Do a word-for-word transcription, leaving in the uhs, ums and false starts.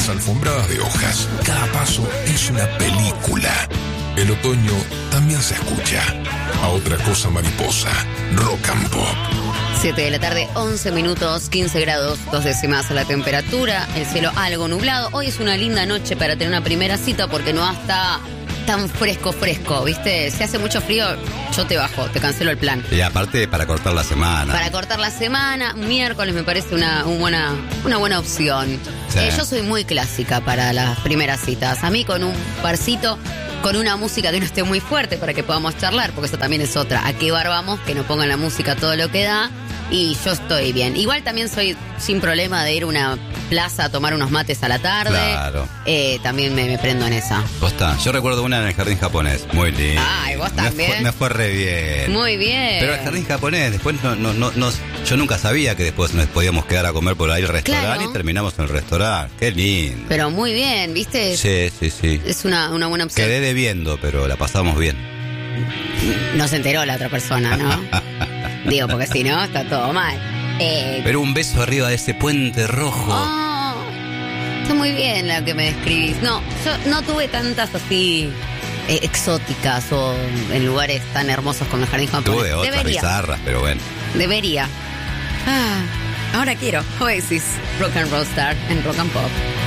calles alfombradas de hojas. Cada paso es una película. El otoño también se escucha. A otra cosa mariposa. Rock and Pop. siete de la tarde, once minutos, quince grados, dos décimas la temperatura, el cielo algo nublado. Hoy es una linda noche para tener una primera cita porque no está tan fresco, fresco, ¿viste? Si hace mucho frío, yo te bajo, te cancelo el plan. Y aparte para cortar la semana. Para cortar la semana, miércoles me parece una, un buena, una buena opción. Sí. Eh, yo soy muy clásica para las primeras citas. A mí con un barcito, con una música que no esté muy fuerte para que podamos charlar, porque eso también es otra. ¿A qué bar vamos? Que no pongan la música todo lo que da. Y yo estoy bien. Igual también soy sin problema de ir a una plaza a tomar unos mates a la tarde. Claro. Eh, también me, me prendo en esa. Posta. Yo recuerdo una en el jardín japonés. Muy lindo. Ay, vos también. Me fue, me fue re bien. Muy bien. Pero el jardín japonés, después no, no, no, no, yo nunca sabía que después nos podíamos quedar a comer por ahí al restaurante, Claro. y terminamos en el restaurante. Qué lindo. Pero muy bien, ¿viste? Sí, sí, sí. Es una, una buena opción. Quedé debiendo, pero la pasamos bien. No se enteró la otra persona, ¿no? Digo, porque si no, está todo mal. Eh, Pero un beso arriba de ese puente rojo. oh, está muy bien la que me describís. No, yo no tuve tantas así eh, exóticas o en lugares tan hermosos como el jardín japonés. Tuve otras Debería, bizarras, pero bueno. debería. Ah, ahora quiero Oasis, Rock and Roll Star en Rock and Pop.